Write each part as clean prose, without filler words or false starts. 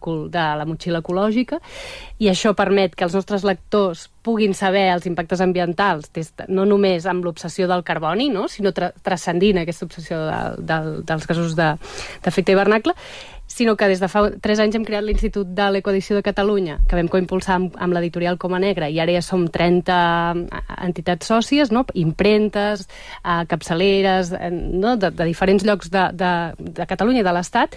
càlcul de la motxilla ecològica, i això permet que els nostres lectors puguin saber els impactes ambientals, no només amb l'obsessió del carboni, no? Sinó transcendint aquesta obsessió dels gasos d'efecte hivernacle, sinó que des de fa 3 anys hem creat l'Institut de l'Ecoedició de Catalunya, que vam coimpulsar amb l'editorial Coma Negra, i ara ja som 30 entitats sòcies, no? Impremtes, capçaleres, no? de diferents llocs de Catalunya i de l'Estat,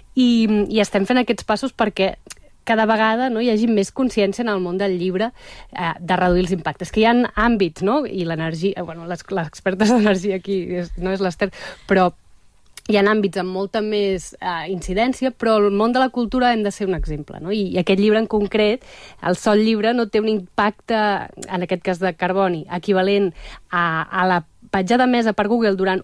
i estem fent aquests passos perquè cada vegada no, hi hagi més consciència en el món del llibre de reduir els impactes. Que hi ha àmbits, no? I l'energia... Bueno, l'experta d'energia aquí no és l'Ester, però hi ha àmbits amb molta més incidència, però el món de la cultura hem de ser un exemple, no? I aquest llibre en concret, el sol llibre, no té un impacte, en aquest cas de carboni, equivalent a la petjada emesa per Google durant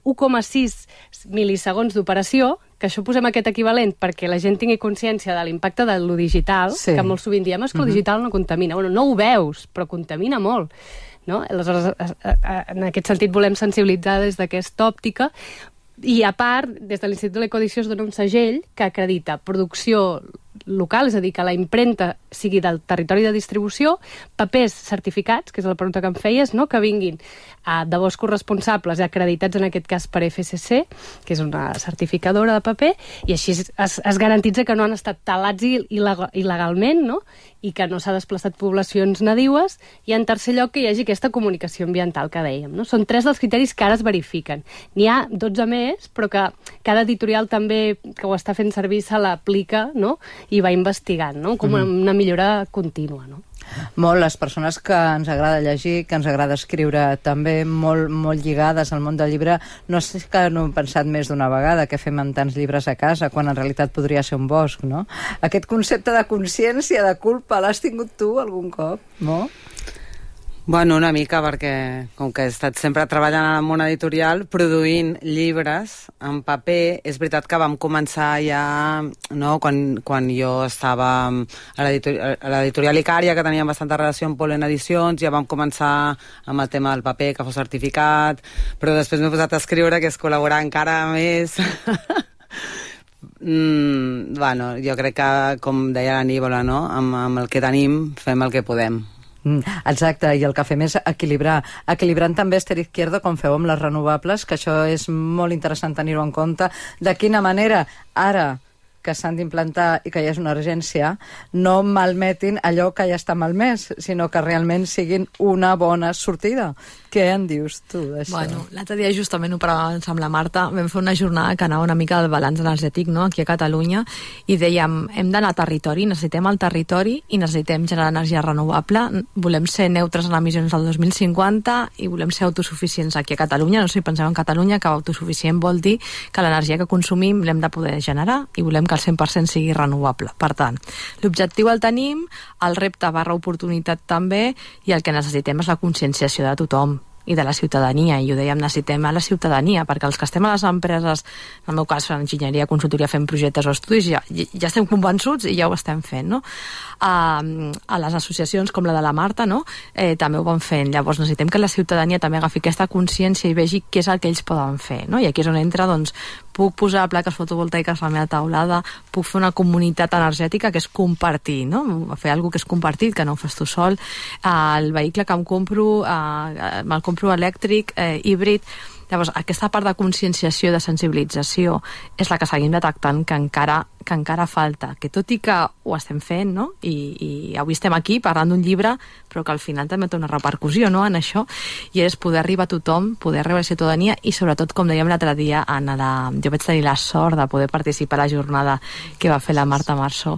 1,6 mil·lisegons d'operació, que això posem aquest equivalent perquè la gent tingui consciència de l'impacte de lo digital, que molt sovint diem que lo digital no contamina. Bueno, no ho veus, però contamina molt. No? Aleshores, en aquest sentit volem sensibilitzar des d'aquesta òptica. I a part, des de l'Institut de l'Ecoedició es dona un segell que acredita producció local, és a dir, que la impremta sigui del territori de distribució, papers certificats, que és la pregunta que em feies, no? Que vinguin de boscos responsables acreditats en aquest cas per FSC, que és una certificadora de paper, i així es garantitza que no han estat talats il·legalment, no? I que no s'ha desplaçat poblacions nadiues, i en tercer lloc que hi hagi aquesta comunicació ambiental que dèiem, no? Són 3 dels criteris que ara es verifiquen. N'hi ha 12 més, però que cada editorial també que ho està fent servir se l'aplica, no? I va investigant, no? Com una millora contínua, no? Molt, les persones que ens agrada llegir, que ens agrada escriure també, molt lligades al món del llibre, no sé que no hem pensat més d'una vegada que fem amb tants llibres a casa, quan en realitat podria ser un bosc, no? Aquest concepte de consciència, de culpa, l'has tingut tu algun cop, no? Bueno, una mica, perquè com que he estat sempre treballant en el món editorial, produint llibres en paper, és veritat que vam començar ja, no, quan jo estava a l'editorial Icària, que teníem bastanta relació amb Polen Edicions, ja vam començar amb el tema del paper, que fos certificat, però després m'he posat a escriure, que és col·laborar encara més. Bueno, jo crec que, com deia la Nívola, no? Amb el que tenim, fem el que podem. Exacte, i el que fem és equilibrant també, Esther Izquierdo, com feu amb les renovables, que això és molt interessant tenir-ho en compte, de quina manera ara que s'han d'implantar i que hi és una urgència, no malmetin allò que ja està malmès, sinó que realment siguin una bona sortida. Què en dius tu d'això? Bueno, l'altre dia justament ho parlàvem amb la Marta, vam fer una jornada que anava una mica del balanç energètic, no?, aquí a Catalunya, i dèiem, hem d'anar a territori, necessitem el territori i necessitem generar energia renovable, volem ser neutres en emissions del 2050 i volem ser autosuficients aquí a Catalunya. No sé si penseu en Catalunya, que autosuficient vol dir que l'energia que consumim l'hem de poder generar i volem que el 100% sigui renovable. Per tant, l'objectiu el tenim, el repte / oportunitat també, i el que necessitem és la conscienciació de tothom i de la ciutadania, i ho dèiem, necessitem a la ciutadania, perquè els que estem a les empreses, en el meu cas, en enginyeria, consultoria, fent projectes o estudis, ja estem convençuts i ja ho estem fent, no? A les associacions com la de la Marta, no? També ho van fent. Llavors necessitem que la ciutadania també agafi aquesta consciència i vegi què és el que ells poden fer, no? I aquí és on entra, doncs, puc posar plaques fotovoltaiques a la meva taulada, puc fer una comunitat energètica que és compartir, no? Fer alguna que és compartit, que no ho fas tu sol. El vehicle que em compro, me'l compro elèctric, híbrid. Llavors, aquesta part de conscienciació, de sensibilització, és la que seguim detectant que encara falta, que tot i que ho estem fent, no? I avui estem aquí parlant d'un llibre, però que al final també té una repercussió, no?, en això, i és poder arribar a tothom, poder arribar a la ciutadania, i sobretot, com dèiem l'altre dia, jo vaig tenir la sort de poder participar a la jornada que va fer la Marta Marsó,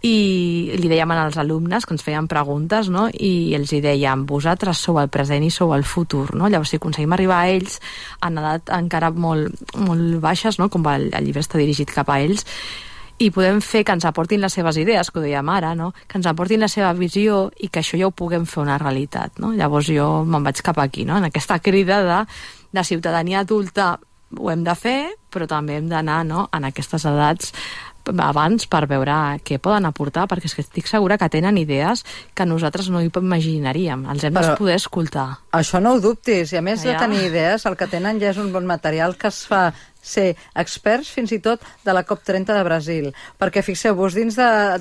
i li dèiem als alumnes que ens feien preguntes, no?, i els hi dèiem, vosaltres sou el present i sou el futur, no? Llavors, si aconseguim arribar a ells en edat encara molt baixes, no?, com el llibre està dirigit cap a ells, i podem fer que ens aportin les seves idees, que ho dèiem ara, no?, que ens aportin la seva visió i que això ja ho puguem fer una realitat, no? Llavors jo me'n vaig cap aquí, no?, en aquesta crida de ciutadania adulta. Ho hem de fer, però també hem d'anar, no?, en aquestes edats abans per veure què poden aportar, perquè és que estic segura que tenen idees que nosaltres no hi imaginaríem. Els hem de poder escoltar. Això no ho dubtis, i a més de tenir idees, el que tenen ja és un bon material que es fa ser experts fins i tot de la COP30 de Brasil, perquè fixeu-vos, dins de